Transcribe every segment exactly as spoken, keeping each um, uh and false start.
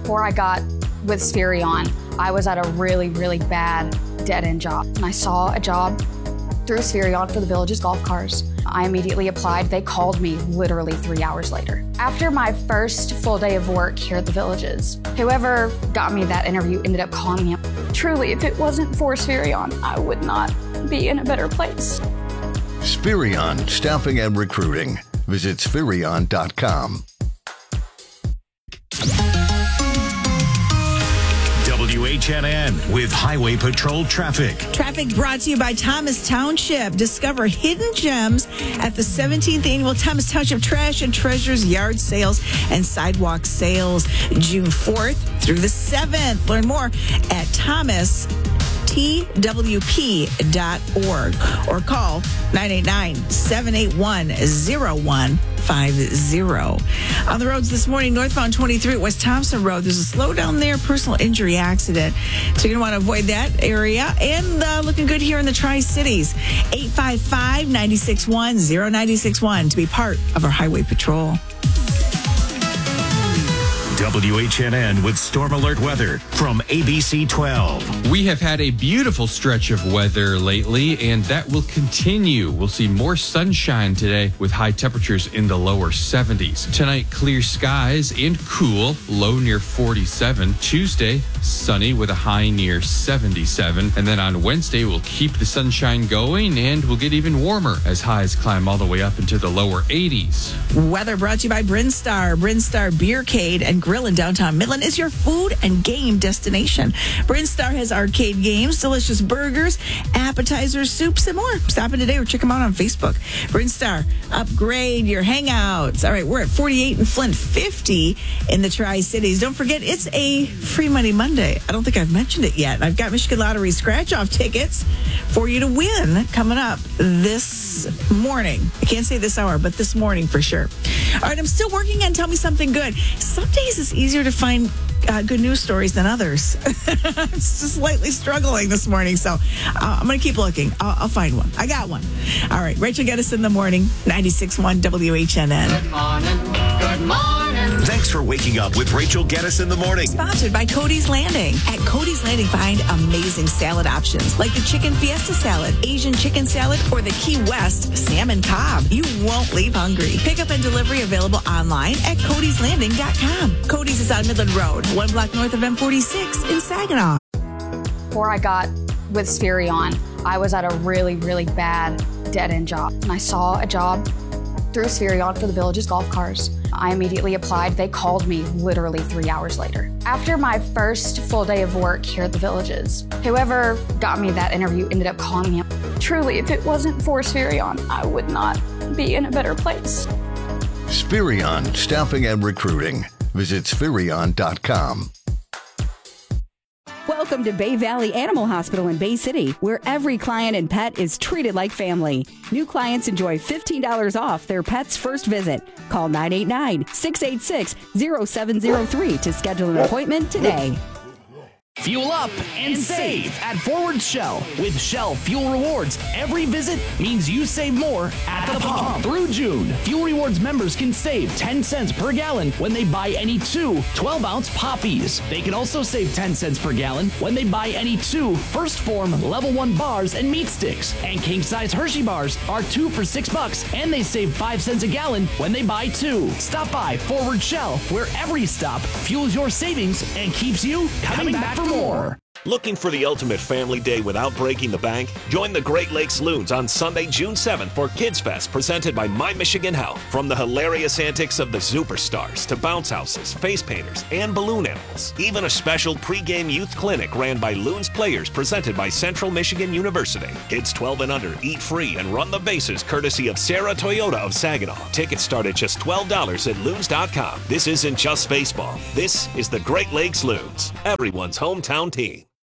Before I got with Spherion, I was at a really, really bad dead-end job. And I saw a job through Spherion for the Villages golf cars. I immediately applied. They called me literally three hours later. After my first full day of work here at the Villages, whoever got me that interview ended up calling me up. Truly, if it wasn't for Spherion, I would not be in a better place. Spherion Staffing and Recruiting. Visit Spherion dot com. W H N N with Highway Patrol traffic. Traffic brought to you by Thomas Township. Discover hidden gems at the seventeenth Annual Thomas Township Trash and Treasures Yard Sales and Sidewalk Sales, June fourth through the seventh. Learn more at Thomas T W P dot org or call nine eight nine, seven eight one, zero one five zero. On the roads this morning, northbound twenty-three at West Thompson Road. There's a slowdown there, personal injury accident. So you're going to want to avoid that area. And uh, looking good here in the Tri-Cities. eight five five, nine six one, zero nine six one to be part of our highway patrol. W H N N with Storm Alert weather from A B C twelve. We have had a beautiful stretch of weather lately, and that will continue. We'll see more sunshine today with high temperatures in the lower seventies. Tonight, clear skies and cool, low near forty-seven. Tuesday, sunny with a high near seventy-seven. And then on Wednesday, we'll keep the sunshine going, and we'll get even warmer as highs climb all the way up into the lower eighties. Weather brought to you by Brinstar. Brinstar Beercade and Grill in downtown Midland is your food and game destination. Brinstar has arcade games, delicious burgers, appetizers, soups, and more. Stop in today or check them out on Facebook. Brinstar, upgrade your hangouts. All right, we're at forty-eight in Flint, fifty in the Tri-Cities. Don't forget, it's a Free Money Monday. I don't think I've mentioned it yet. I've got Michigan Lottery scratch-off tickets for you to win coming up this morning. I can't say this hour, but this morning for sure. All right, I'm still working on Tell Me Something Good. Some days it's easier to find uh, good news stories than others. I'm just slightly struggling this morning, so uh, I'm going to keep looking. I'll, I'll find one. I got one. All right, Rachel Geddes in the morning, ninety-six point one W H N N. Good morning. Good morning. Thanks for waking up with Rachel Geddes in the morning. Sponsored by Cody's Landing. At Cody's Landing, find amazing salad options like the Chicken Fiesta Salad, Asian Chicken Salad, or the Key West Salmon Cobb. You won't leave hungry. Pickup and delivery available online at Codys Landing dot com. Cody's is on Midland Road, one block north of M forty-six in Saginaw. Before I got with Spherion, I was at a really, really bad dead-end job. And I saw a job through Spherion for the Villages golf cars. I immediately applied. They called me literally three hours later. After my first full day of work here at the Villages, whoever got me that interview ended up calling me up. Truly, if it wasn't for Spherion, I would not be in a better place. Spherion Staffing and Recruiting. Visit Spherion dot com. Welcome to Bay Valley Animal Hospital in Bay City, where every client and pet is treated like family. New clients enjoy fifteen dollars off their pet's first visit. Call nine eight nine, six eight six, zero seven zero three to schedule an appointment today. Fuel up and save at Forward Shell. With Shell Fuel Rewards, every visit means you save more at the pump. Through June, Fuel Rewards members can save ten cents per gallon when they buy any two twelve-ounce Poppies. They can also save ten cents per gallon when they buy any two First Form Level one bars and meat sticks. And king-size Hershey bars are two for six bucks, and they save five cents a gallon when they buy two. Stop by Forward Shell, where every stop fuels your savings and keeps you coming, coming back, back for more. Looking for the ultimate family day without breaking the bank? Join the Great Lakes Loons on Sunday, June seventh for Kids Fest, presented by My Michigan Health. From the hilarious antics of the Superstars to bounce houses, face painters, and balloon animals. Even a special pregame youth clinic ran by Loons players, presented by Central Michigan University. Kids twelve and under eat free and run the bases courtesy of Sarah Toyota of Saginaw. Tickets start at just twelve dollars at loons dot com. This isn't just baseball. This is the Great Lakes Loons, everyone's hometown team. Hi,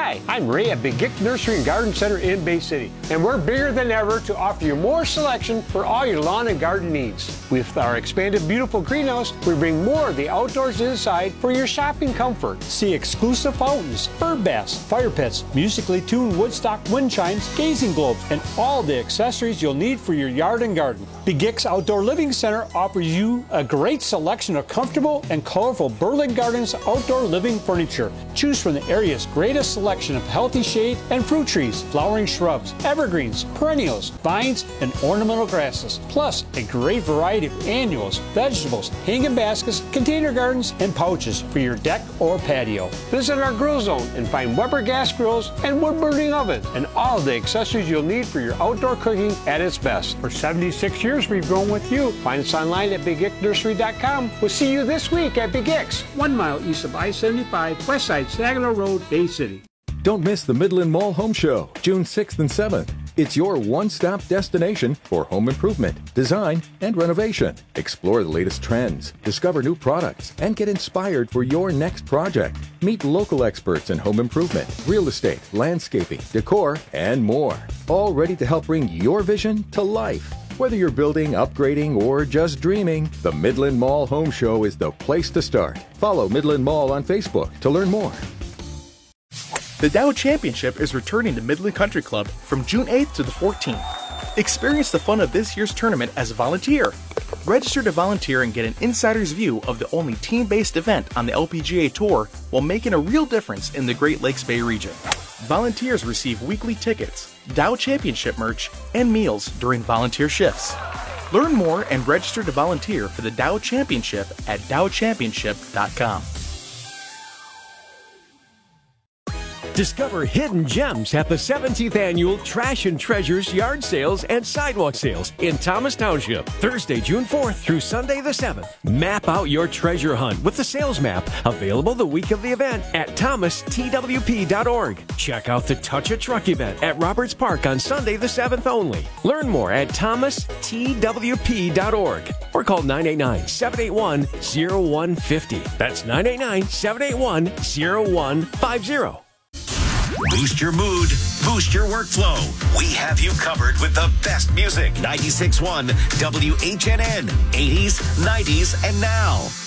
Hi, I'm Ray at Big Gick Nursery and Garden Center in Bay City, and we're bigger than ever to offer you more selection for all your lawn and garden needs. With our expanded beautiful greenhouse, we bring more of the outdoors inside for your shopping comfort. See exclusive fountains, bird baths, fire pits, musically tuned Woodstock wind chimes, gazing globes, and all the accessories you'll need for your yard and garden. Big Gick's Outdoor Living Center offers you a great selection of comfortable and colorful Berlin Gardens outdoor living furniture. Choose from the area's greatest selection of healthy shade and fruit trees, flowering shrubs, evergreens, perennials, vines, and ornamental grasses. Plus, a great variety of annuals, vegetables, hanging baskets, container gardens, and pouches for your deck or patio. Visit our grill zone and find Weber gas grills and wood burning ovens and all the accessories you'll need for your outdoor cooking at its best. For seventy-six years we've grown with you. Find us online at big gick nursery dot com. We'll see you this week at Big Gick's, one mile east of I seventy-five, west side Saginaw Road, Bay City. Don't miss the Midland Mall Home Show, June sixth and seventh. It's your one-stop destination for home improvement, design, and renovation. Explore the latest trends, discover new products, and get inspired for your next project. Meet local experts in home improvement, real estate, landscaping, decor, and more. All ready to help bring your vision to life. Whether you're building, upgrading, or just dreaming, the Midland Mall Home Show is the place to start. Follow Midland Mall on Facebook to learn more. The Dow Championship is returning to Midland Country Club from June eighth to the fourteenth. Experience the fun of this year's tournament as a volunteer. Register to volunteer and get an insider's view of the only team-based event on the L P G A Tour while making a real difference in the Great Lakes Bay region. Volunteers receive weekly tickets, Dow Championship merch, and meals during volunteer shifts. Learn more and register to volunteer for the Dow Championship at dow championship dot com. Discover hidden gems at the seventeenth Annual Trash and Treasures Yard Sales and Sidewalk Sales in Thomas Township, Thursday, June fourth through Sunday the seventh. Map out your treasure hunt with the sales map, available the week of the event at thomas t w p dot org. Check out the Touch a Truck event at Roberts Park on Sunday the seventh only. Learn more at thomas t w p dot org or call nine eight nine, seven eight one, zero one five zero. That's nine eight nine, seven eight one, zero one five zero. Boost your mood, boost your workflow. We have you covered with the best music. ninety-six point one W H N N, eighties, nineties, and now.